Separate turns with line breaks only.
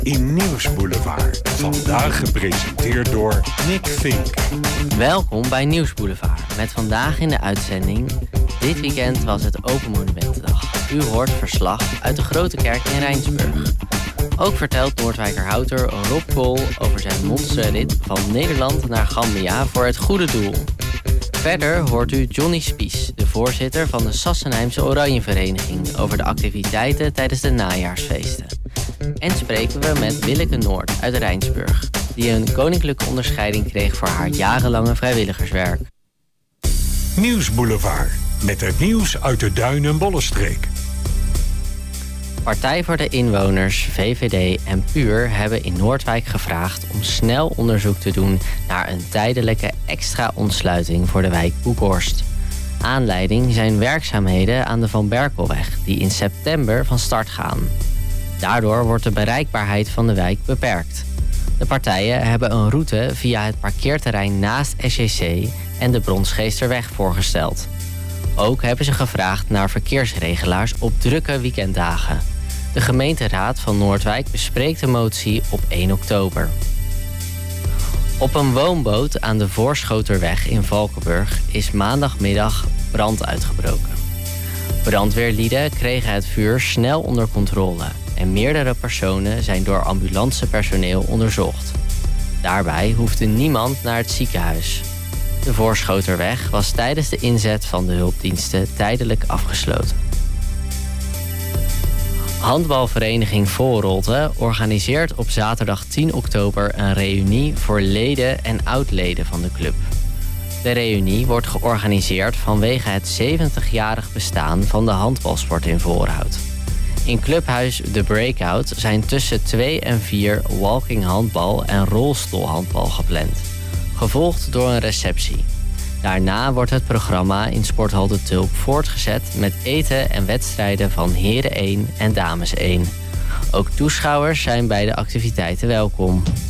in Nieuwsboulevard. Vandaag gepresenteerd door Nick Vink.
Welkom bij Nieuwsboulevard met vandaag in de uitzending... Dit weekend was het Open Monumentendag. U hoort verslag uit de Grote Kerk in Rijnsburg. Ook vertelt Noordwijkerhouter Rob Kool over zijn monsterrit van Nederland naar Gambia voor het goede doel. Verder hoort u Johnny Spies, de voorzitter van de Sassenheimse Oranjevereniging, over de activiteiten tijdens de najaarsfeesten. En spreken we met Willeke Noord uit Rijnsburg, die een koninklijke onderscheiding kreeg voor haar jarenlange vrijwilligerswerk.
Nieuwsboulevard, met het nieuws uit de Duin- en Bollenstreek.
Partij voor de Inwoners, VVD en PUR hebben in Noordwijk gevraagd om snel onderzoek te doen naar een tijdelijke extra ontsluiting voor de wijk Boekhorst. Aanleiding zijn werkzaamheden aan de Van Berkelweg die in september van start gaan. Daardoor wordt de bereikbaarheid van de wijk beperkt. De partijen hebben een route via het parkeerterrein naast SJC en de Bronsgeesterweg voorgesteld. Ook hebben ze gevraagd naar verkeersregelaars op drukke weekenddagen. De gemeenteraad van Noordwijk bespreekt de motie op 1 oktober. Op een woonboot aan de Voorschoterweg in Valkenburg is maandagmiddag brand uitgebroken. Brandweerlieden kregen het vuur snel onder controle en meerdere personen zijn door ambulancepersoneel onderzocht. Daarbij hoefde niemand naar het ziekenhuis. De Voorschoterweg was tijdens de inzet van de hulpdiensten tijdelijk afgesloten. Handbalvereniging Voorrolte organiseert op zaterdag 10 oktober een reunie voor leden en oud-leden van de club. De reunie wordt georganiseerd vanwege het 70-jarig bestaan van de handbalsport in Voorhout. In clubhuis The Breakout zijn tussen 2 en 4 walking handbal en rolstoelhandbal gepland, gevolgd door een receptie. Daarna wordt het programma in Sporthal De Tulp voortgezet met eten en wedstrijden van Heren 1 en Dames 1. Ook toeschouwers zijn bij de activiteiten welkom.